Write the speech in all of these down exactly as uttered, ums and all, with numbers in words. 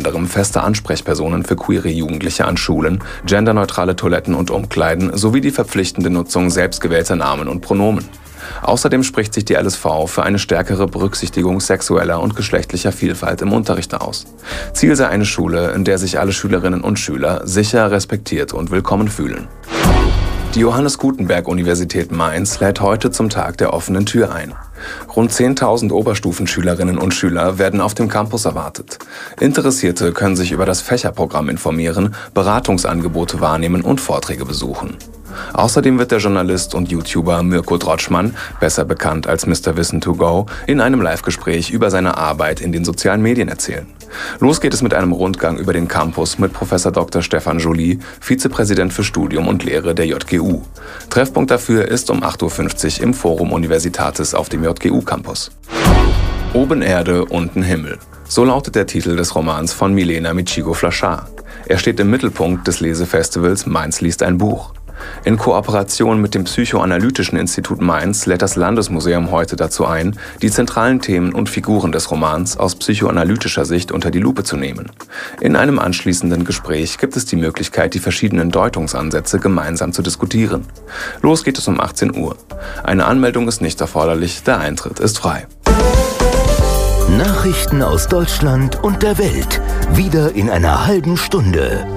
anderem feste Ansprechpersonen für queere Jugendliche an Schulen, genderneutrale Toiletten und Umkleiden sowie die verpflichtende Nutzung selbstgewählter Namen und Pronomen. Außerdem spricht sich die L S V für eine stärkere Berücksichtigung sexueller und geschlechtlicher Vielfalt im Unterricht aus. Ziel sei eine Schule, in der sich alle Schülerinnen und Schüler sicher, respektiert und willkommen fühlen. Die Johannes Gutenberg-Universität Mainz lädt heute zum Tag der offenen Tür ein. Rund zehntausend Oberstufenschülerinnen und Schüler werden auf dem Campus erwartet. Interessierte können sich über das Fächerprogramm informieren, Beratungsangebote wahrnehmen und Vorträge besuchen. Außerdem wird der Journalist und YouTuber Mirko Drotschmann, besser bekannt als Mister Wissen to go, in einem Live-Gespräch über seine Arbeit in den sozialen Medien erzählen. Los geht es mit einem Rundgang über den Campus mit Professor Doktor Stefan Joly, Vizepräsident für Studium und Lehre der J G U. Treffpunkt dafür ist um acht Uhr fünfzig im Forum Universitatis auf dem J G U-Campus. Oben Erde, unten Himmel. So lautet der Titel des Romans von Milena Michigo-Flachard. Er steht im Mittelpunkt des Lesefestivals Mainz liest ein Buch. In Kooperation mit dem Psychoanalytischen Institut Mainz lädt das Landesmuseum heute dazu ein, die zentralen Themen und Figuren des Romans aus psychoanalytischer Sicht unter die Lupe zu nehmen. In einem anschließenden Gespräch gibt es die Möglichkeit, die verschiedenen Deutungsansätze gemeinsam zu diskutieren. Los geht es um achtzehn Uhr. Eine Anmeldung ist nicht erforderlich, der Eintritt ist frei. Nachrichten aus Deutschland und der Welt. Wieder in einer halben Stunde.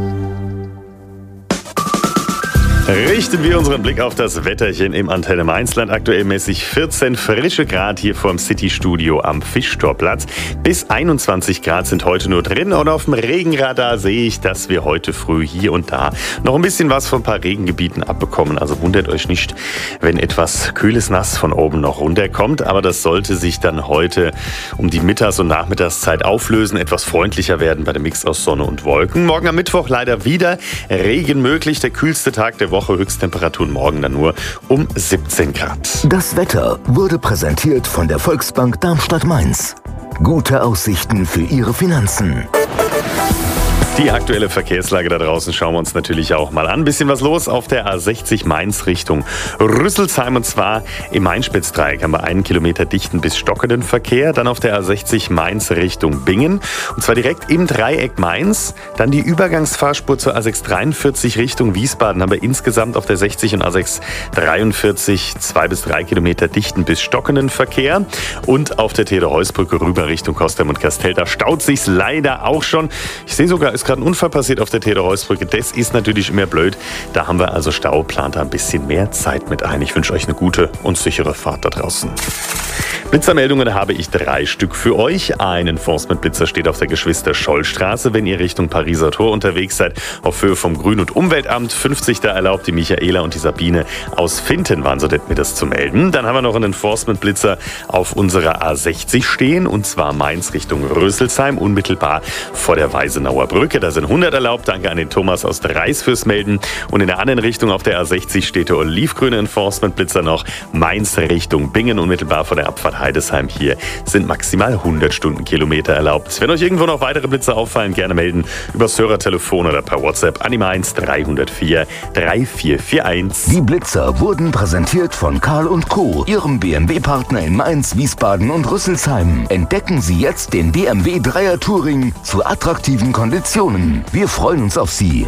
Richten wir unseren Blick auf das Wetterchen im Antenne Mainzland. Aktuell mäßig vierzehn frische Grad hier vorm City-Studio am Fischtorplatz. Bis einundzwanzig Grad sind heute nur drin. Und auf dem Regenradar sehe ich, dass wir heute früh hier und da noch ein bisschen was von ein paar Regengebieten abbekommen. Also wundert euch nicht, wenn etwas kühles Nass von oben noch runterkommt. Aber das sollte sich dann heute um die Mittags- und Nachmittagszeit auflösen, etwas freundlicher werden bei dem Mix aus Sonne und Wolken. Morgen am Mittwoch leider wieder Regen möglich. Der kühlste Tag der Woche, Höchsttemperaturen morgen dann nur um siebzehn Grad. Das Wetter wurde präsentiert von der Volksbank Darmstadt-Mainz. Gute Aussichten für Ihre Finanzen. Die aktuelle Verkehrslage da draußen schauen wir uns natürlich auch mal an. Bisschen was los auf der A sechzig Mainz Richtung Rüsselsheim, und zwar im Main-Spitz-Dreieck haben wir einen Kilometer dichten bis stockenden Verkehr. Dann auf der A sechzig Mainz Richtung Bingen, und zwar direkt im Dreieck Mainz. Dann die Übergangsfahrspur zur A sechs dreiundvierzig Richtung Wiesbaden haben wir insgesamt auf der sechzig und A sechs dreiundvierzig zwei bis drei Kilometer dichten bis stockenden Verkehr. Und auf der Theodor-Heuss-Brücke rüber Richtung Kostheim und Kastel, da staut sich's leider auch schon. Ich sehe sogar, es gerade ein Unfall passiert auf der Theodor-Heuss-Brücke. Das ist natürlich immer blöd. Da haben wir also Stau, plant da ein bisschen mehr Zeit mit ein. Ich wünsche euch eine gute und sichere Fahrt da draußen. Blitzermeldungen habe ich drei Stück für euch. Ein Enforcement-Blitzer steht auf der Geschwister-Scholl-Straße, wenn ihr Richtung Pariser Tor unterwegs seid, auf Höhe vom Grün- und Umweltamt. fünfzig da erlaubt, die Michaela und die Sabine aus Finten waren so nett, mir das zu melden. Dann haben wir noch einen Enforcement-Blitzer auf unserer A sechzig stehen, und zwar Mainz Richtung Röselsheim, unmittelbar vor der Weisenauer Brücke. Da sind hundert erlaubt. Danke an den Thomas aus der Reis fürs Melden. Und in der anderen Richtung auf der A sechzig steht der olivgrüne Enforcement-Blitzer noch. Mainz Richtung Bingen, unmittelbar vor der Abfahrt Heidesheim. Hier sind maximal hundert Stundenkilometer erlaubt. Wenn euch irgendwo noch weitere Blitzer auffallen, gerne melden übers Hörertelefon oder per WhatsApp an die Mainz drei null vier drei vier vier eins. Die Blitzer wurden präsentiert von Karl und Co., Ihrem B M W-Partner in Mainz, Wiesbaden und Rüsselsheim. Entdecken Sie jetzt den B M W Dreier Touring zu attraktiven Konditionen. Wir freuen uns auf Sie.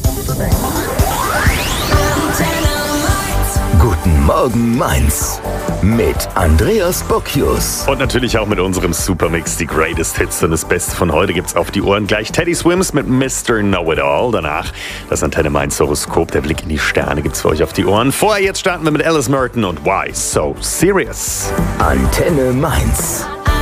Guten Morgen Mainz mit Andreas Bocchius. Und natürlich auch mit unserem Supermix, die Greatest Hits, und das Beste von heute gibt's auf die Ohren. Gleich Teddy Swims mit Mister Know-It-All. Danach das Antenne Mainz Horoskop, der Blick in die Sterne gibt's für euch auf die Ohren. Vorher jetzt starten wir mit Alice Merton und Why So Serious. Antenne Mainz.